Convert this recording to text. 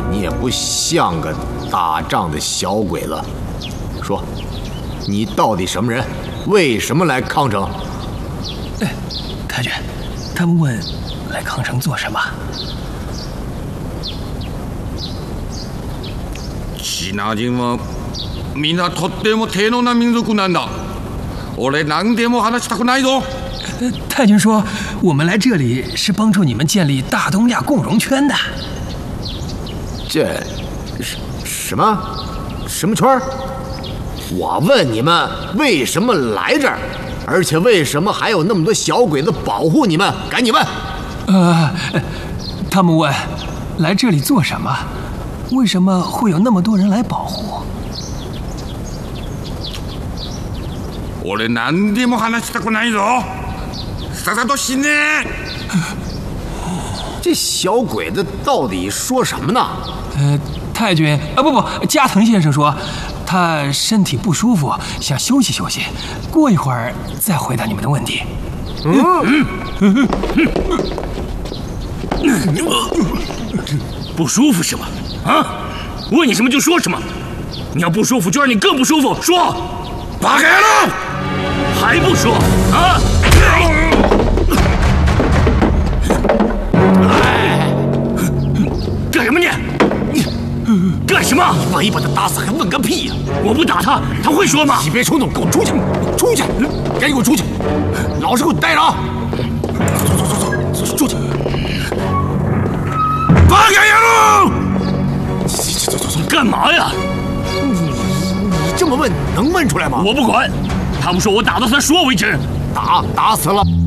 你也不像个打仗的小鬼子。说，你到底什么人？为什么来康城？ 太君，他们问来康城做什么？ シナ人はみんなとっても低能な民族なんだ。俺何でも話したくないぞ。 太君说，我们来这里是帮助你们建立大东亚共荣圈的。 这什么圈？我问你们为什么来这儿，而且为什么还有那么多小鬼子保护你们？赶紧问！ 他们问来这里做什么？为什么会有那么多人来保护？ 俺何でも話したくないぞ。さっさと死ね！ 这小鬼子到底说什么呢？ 太君不，加藤先生说他身体不舒服，想休息休息，过一会儿再回答你们的问题。 不舒服是吗？啊！问你什么就说什么。你要不舒服，就让你更不舒服。说，八开了，还不说啊？干什么你？干什么？ 万一把他打死，还问个屁呀！ 我不打他，他会说吗？ 你别冲动，给我出去！出去！赶紧给我出去！老实给我待着啊！走，出去！ 八开了！走，干嘛呀？ 你这么问，能问出来吗？ 我不管，他们说我打到他说为止。 打死了。